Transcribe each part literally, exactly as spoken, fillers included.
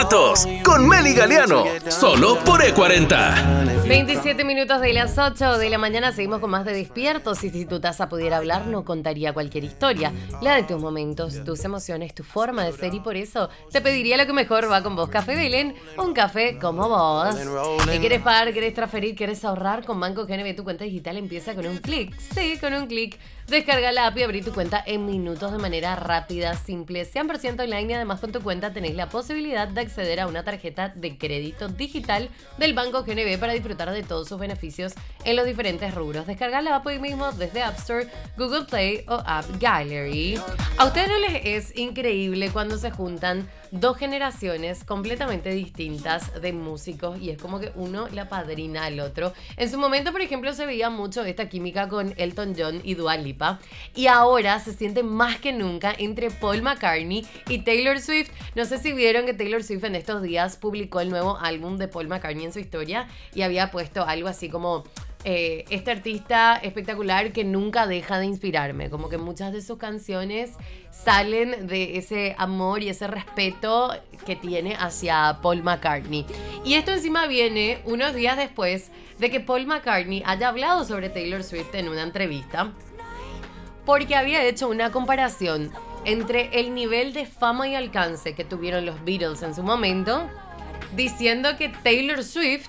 Despiertos con Meli Galeano, solo por E cuarenta. veintisiete minutos de las ocho de la mañana, seguimos con más de Despiertos. Y si tu taza pudiera hablar, no contaría cualquier historia, la de tus momentos, tus emociones, tu forma de ser. Y por eso te pediría lo que mejor va con vos, Café Belén, un café como vos. ¿Y quieres pagar, quieres transferir, quieres ahorrar? Con Banco G N B tu cuenta digital empieza con un clic. Sí, con un clic. Descarga la app y abrí tu cuenta en minutos de manera rápida, simple, cien por ciento online. Y además con tu cuenta tenés la posibilidad de acceder a una tarjeta de crédito digital del Banco G N B para disfrutar de todos sus beneficios en los diferentes rubros. Descarga la app hoy mismo desde App Store, Google Play o App Gallery. ¿A ustedes no les es increíble cuando se juntan dos generaciones completamente distintas de músicos y es como que uno la padrina al otro? En su momento, por ejemplo, se veía mucho esta química con Elton John y Dua Lipa, y ahora se siente más que nunca entre Paul McCartney y Taylor Swift. No sé si vieron que Taylor Swift en estos días publicó el nuevo álbum de Paul McCartney en su historia y había puesto algo así como Eh, este artista espectacular que nunca deja de inspirarme, como que muchas de sus canciones salen de ese amor y ese respeto que tiene hacia Paul McCartney. Y esto encima viene unos días después de que Paul McCartney haya hablado sobre Taylor Swift en una entrevista, porque había hecho una comparación entre el nivel de fama y alcance que tuvieron los Beatles en su momento, diciendo que Taylor Swift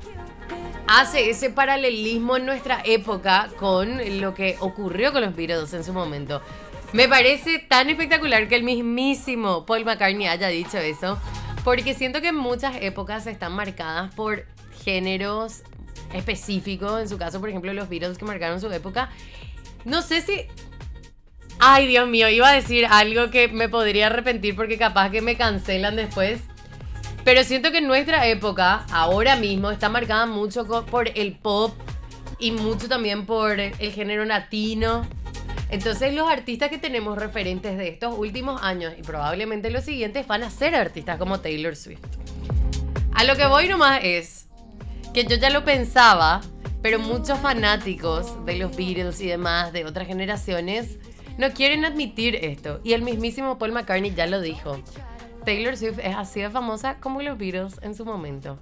hace ese paralelismo en nuestra época con lo que ocurrió con los Beatles en su momento. Me parece tan espectacular que el mismísimo Paul McCartney haya dicho eso, porque siento que muchas épocas están marcadas por géneros específicos. En su caso, por ejemplo, los Beatles, que marcaron su época. No sé si... Ay, Dios mío, iba a decir algo que me podría arrepentir porque capaz que me cancelan después. Pero siento que en nuestra época, ahora mismo, está marcada mucho por el pop y mucho también por el género latino. Entonces los artistas que tenemos referentes de estos últimos años y probablemente los siguientes van a ser artistas como Taylor Swift. A lo que voy nomás es que yo ya lo pensaba, pero muchos fanáticos de los Beatles y demás de otras generaciones no quieren admitir esto. Y el mismísimo Paul McCartney ya lo dijo. Taylor Swift es así de famosa como los Beatles en su momento.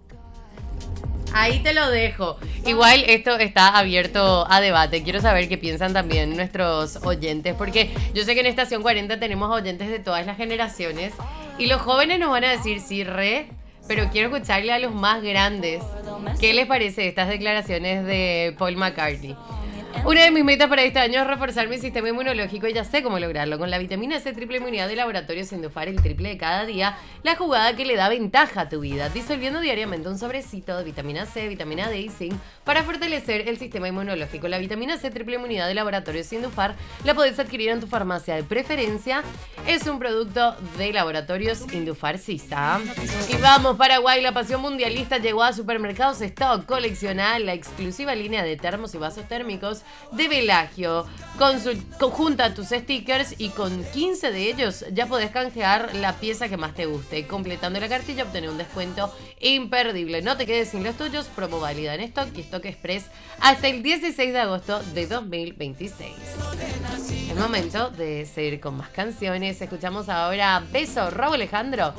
Ahí te lo dejo. Igual esto está abierto a debate. Quiero saber qué piensan también nuestros oyentes, porque yo sé que en Estación cuarenta tenemos oyentes de todas las generaciones y los jóvenes nos van a decir sí, re, pero quiero escucharle a los más grandes. ¿Qué les parece estas declaraciones de Paul McCartney? Una de mis metas para este año es reforzar mi sistema inmunológico y ya sé cómo lograrlo. Con la vitamina C triple inmunidad de Laboratorios Indufar, el triple de cada día, la jugada que le da ventaja a tu vida. Disolviendo diariamente un sobrecito de vitamina C, vitamina D y zinc para fortalecer el sistema inmunológico. La vitamina C triple inmunidad de Laboratorios Indufar la podés adquirir en tu farmacia de preferencia. Es un producto de Laboratorios Indufar Sisa. Y vamos, Paraguay, la pasión mundialista llegó a Supermercados Stock. Colecciona la exclusiva línea de termos y vasos térmicos de Velagio. Consul- junta tus stickers y con quince de ellos ya podés canjear la pieza que más te guste. Completando la cartilla obtener un descuento imperdible. No te quedes sin los tuyos. Promo válida en Stock y Stock Express hasta el dieciséis de agosto de dos mil veintiséis. Es momento de seguir con más canciones. Escuchamos ahora Beso, Rauw Alejandro.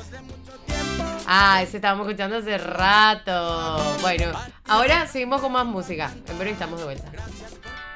Ah, ese estábamos escuchando hace rato. Bueno, ahora seguimos con más música. En breve estamos de vuelta.